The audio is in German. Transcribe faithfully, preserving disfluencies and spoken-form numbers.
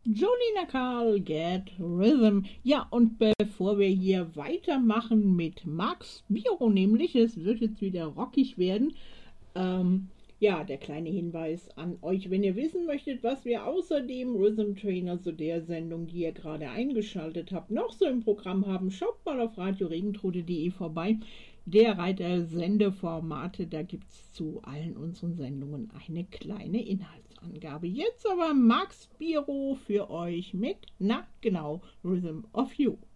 Jolina Karl, Get Rhythm. Ja, und bevor wir hier weitermachen mit Max Biro, nämlich, es wird jetzt wieder rockig werden, ähm, ja, der kleine Hinweis an euch, wenn ihr wissen möchtet, was wir außer dem Rhythm Trainer, so der Sendung, die ihr gerade eingeschaltet habt, noch so im Programm haben, schaut mal auf radio regentrode punkt de vorbei. Der Reiter Sendeformate, da gibt es zu allen unseren Sendungen eine kleine Inhaltsangabe. Jetzt aber Max Biro für euch mit, na genau, Rhythm of You.